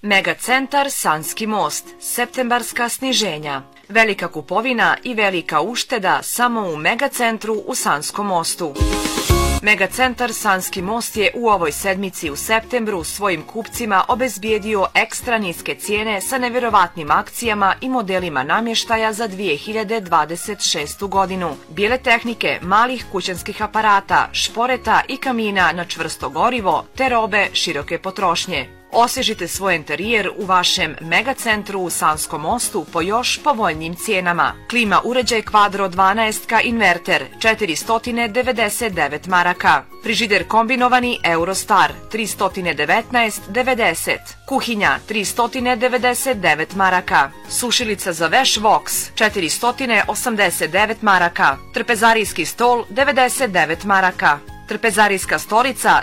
Megacentar Sanski most, septembarska sniženja. Velika kupovina i velika ušteda samo u Megacentru u Sanskom mostu. Megacentar Sanski most je u ovoj sedmici u septembru svojim kupcima obezbijedio ekstra niske cijene sa nevjerovatnim akcijama i modelima namještaja za 2026. godinu. Bijele tehnike, malih kućanskih aparata, šporeta i kamina na čvrsto gorivo te robe široke potrošnje. Osvježite svoj interijer u vašem Megacentru u Sanskom mostu po još povoljnim cijenama. Klima uređaj Quadro 12 inverter 499 maraka. Frižider kombinovani Eurostar 319,90. Kuhinja 399 maraka. Sušilica za veš Vox 489 maraka. Trpezarijski stol 99 maraka. Trpezarijska stolica